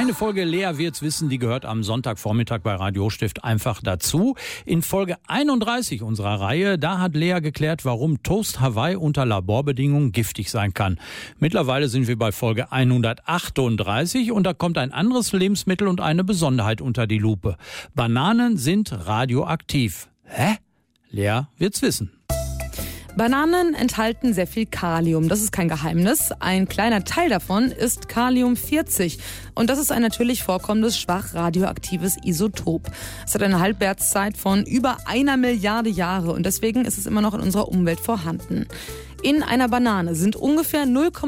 Eine Folge Lea wird's wissen, die gehört am Sonntagvormittag bei Radio Stift einfach dazu. In Folge 31 unserer Reihe, da hat Lea geklärt, warum Toast Hawaii unter Laborbedingungen giftig sein kann. Mittlerweile sind wir bei Folge 138 und da kommt ein anderes Lebensmittel und eine Besonderheit unter die Lupe. Bananen sind radioaktiv. Hä? Lea wird's wissen. Bananen enthalten sehr viel Kalium. Das ist kein Geheimnis. Ein kleiner Teil davon ist Kalium-40. Und das ist ein natürlich vorkommendes, schwach radioaktives Isotop. Es hat eine Halbwertszeit von über 1 Milliarde Jahre und deswegen ist es immer noch in unserer Umwelt vorhanden. In einer Banane sind ungefähr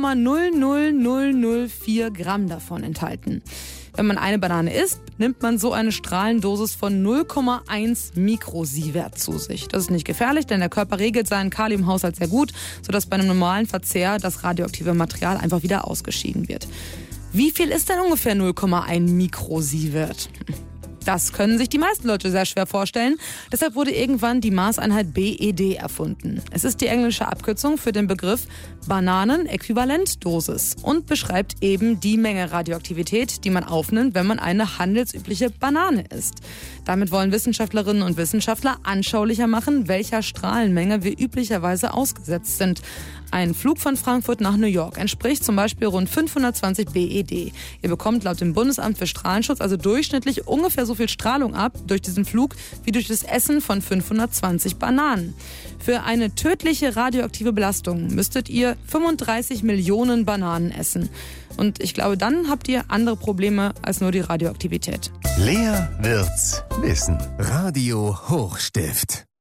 0,00004 Gramm davon enthalten. Wenn man eine Banane isst, nimmt man so eine Strahlendosis von 0,1 Mikrosievert zu sich. Das ist nicht gefährlich, denn der Körper regelt seinen Kaliumhaushalt sehr gut, sodass bei einem normalen Verzehr das radioaktive Material einfach wieder ausgeschieden wird. Wie viel ist denn ungefähr 0,1 Mikrosievert? Das können sich die meisten Leute sehr schwer vorstellen. Deshalb wurde irgendwann die Maßeinheit BED erfunden. Es ist die englische Abkürzung für den Begriff Bananen-Äquivalent-Dosis und beschreibt eben die Menge Radioaktivität, die man aufnimmt, wenn man eine handelsübliche Banane isst. Damit wollen Wissenschaftlerinnen und Wissenschaftler anschaulicher machen, welcher Strahlenmenge wir üblicherweise ausgesetzt sind. Ein Flug von Frankfurt nach New York entspricht zum Beispiel rund 520 BED. Ihr bekommt laut dem Bundesamt für Strahlenschutz also durchschnittlich ungefähr so viel Strahlung ab durch diesen Flug wie durch das Essen von 520 Bananen. Für eine tödliche radioaktive Belastung müsstet ihr 35 Millionen Bananen essen. Und ich glaube, dann habt ihr andere Probleme als nur die Radioaktivität. Lea wird's wissen. Radio Hochstift.